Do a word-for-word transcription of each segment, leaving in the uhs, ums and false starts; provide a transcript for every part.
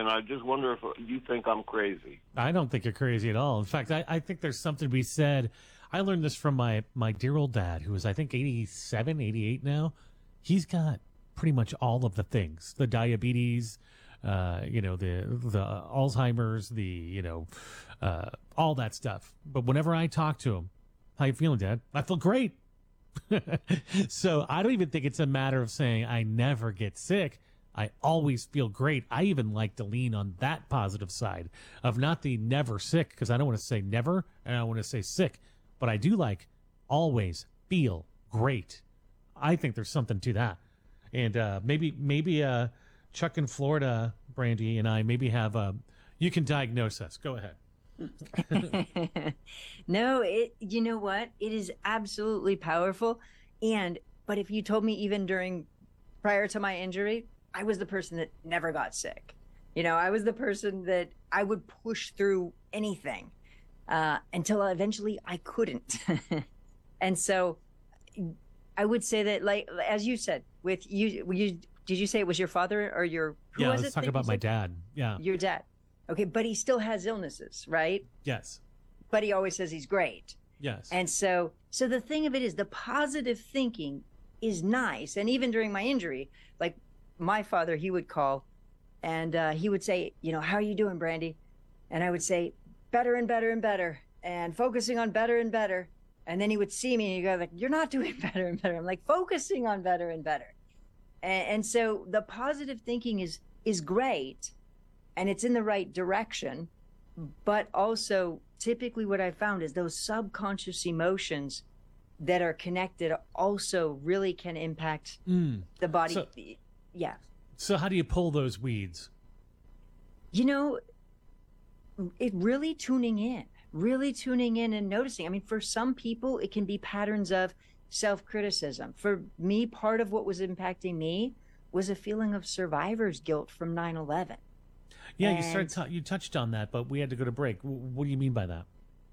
I just wonder if you think I'm crazy. I don't think you're crazy at all. In fact, I, I think there's something to be said. I learned this from my, my dear old dad, who is, I think, eighty-seven, eighty-eight now. He's got pretty much all of the things, the diabetes, uh, you know, the the Alzheimer's, the, you know, uh, all that stuff. But whenever I talk to him, how you feeling, Dad? I feel great. So I don't even think it's a matter of saying I never get sick. I always feel great. I even like to lean on that positive side of not the never sick, because I don't want to say never and I don't want to say sick, but I do like always feel great. I think there's something to that. And uh, maybe maybe uh, Chuck in Florida, Brandy, and I maybe have a, you can diagnose us. Go ahead. No, it, you know what? It is absolutely powerful. And, but if you told me even during, prior to my injury, I was the person that never got sick. You know, I was the person that I would push through anything uh, until eventually I couldn't. And so I would say that, like, as you said, with you, you did you say it was your father or your, who yeah, was let's it talk about my dad. Yeah. Your dad. Okay, but he still has illnesses, right? Yes. But he always says he's great. Yes. And so, so the thing of it is, the positive thinking is nice. And even during my injury, like my father, he would call and uh, he would say, you know, how are you doing, Brandy? And I would say, better and better and better, and focusing on better and better. And then he would see me and he'd go like, you're not doing better and better. I'm like, focusing on better and better. And, and so the positive thinking is, is great. And it's in the right direction, but also typically what I found is those subconscious emotions that are connected also really can impact mm. the body. So, yeah. So how do you pull those weeds? You know, it really tuning in, really tuning in and noticing. I mean, for some people, it can be patterns of self-criticism. For me, part of what was impacting me was a feeling of survivor's guilt from nine eleven. Yeah, and you started. T- you touched on that, but we had to go to break. What do you mean by that?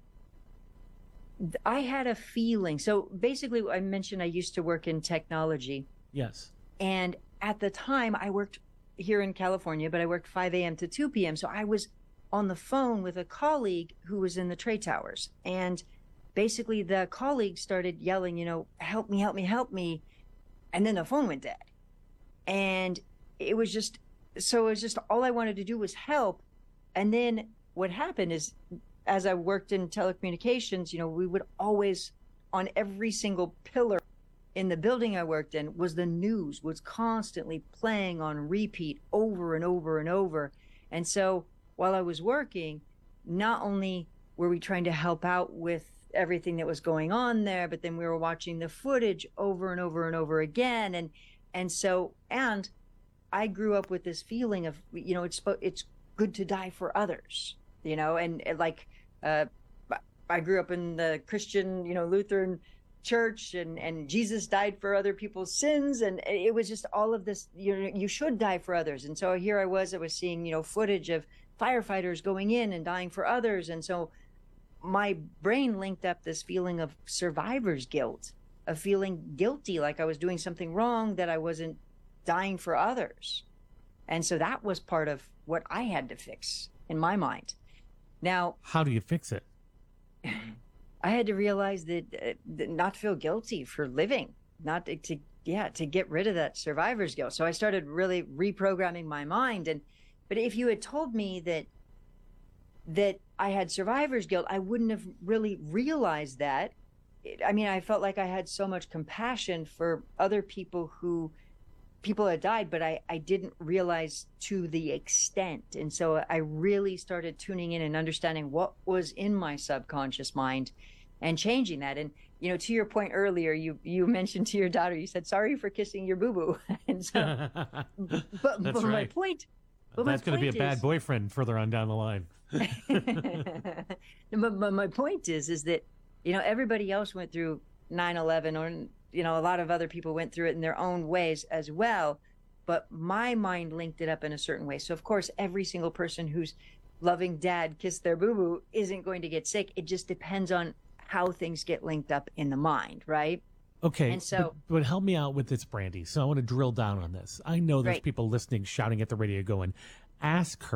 I had a feeling. So basically, I mentioned I used to work in technology. Yes. And at the time, I worked here in California, but I worked five a.m. to two p.m. So I was on the phone with a colleague who was in the trade towers, and basically the colleague started yelling, you know, help me, help me, help me, and then the phone went dead, and it was just. So it was just all I wanted to do was help. And then what happened is, as I worked in telecommunications, you know, we would always, on every single pillar in the building I worked in, was the news was constantly playing on repeat over and over and over. And so while I was working, not only were we trying to help out with everything that was going on there, but then we were watching the footage over and over and over again. And, and so, and I grew up with this feeling of, you know, it's it's good to die for others, you know, and, and like uh, I grew up in the Christian, you know, Lutheran church, and, and Jesus died for other people's sins. And it was just all of this, you know, you should die for others. And so here I was, I was seeing, you know, footage of firefighters going in and dying for others. And so my brain linked up this feeling of survivor's guilt, of feeling guilty, like I was doing something wrong, that I wasn't dying for others. And so that was part of what I had to fix in my mind. Now, how do you fix it? I had to realize that, uh, that not feel guilty for living, not to, to, yeah, to get rid of that survivor's guilt. So I started really reprogramming my mind. And, but if you had told me that, that I had survivor's guilt, I wouldn't have really realized that. I mean, I felt like I had so much compassion for other people who people had died, but I, I didn't realize to the extent. And so I really started tuning in and understanding what was in my subconscious mind and changing that. And, you know, to your point earlier, you, you mentioned to your daughter, you said, sorry for kissing your boo-boo. And so, but, but That's my right. point, but That's going to be a is, bad boyfriend further on down the line. but, but my point is, is that, you know, everybody else went through nine eleven, or, you know, a lot of other people went through it in their own ways as well. But my mind linked it up in a certain way. So, of course, every single person who's loving dad kiss their boo-boo isn't going to get sick. It just depends on how things get linked up in the mind, right? Okay, and so, but, but help me out with this, Brandy. So I want to drill down on this. I know there's right. people listening, shouting at the radio going, ask her.